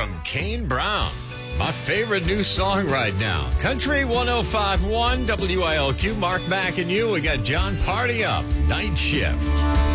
from Kane Brown. My favorite new song right now. Country 105.1 WILQ. Mark Mack and you. We got John Party Up. Night Shift.